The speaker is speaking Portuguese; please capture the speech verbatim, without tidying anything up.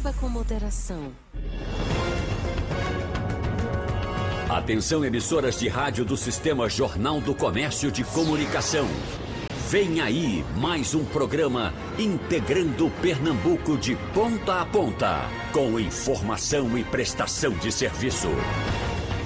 Beba com moderação. Atenção, emissoras de rádio do Sistema Jornal do Comércio de Comunicação. Vem aí mais um programa integrando Pernambuco de ponta a ponta, com informação e prestação de serviço.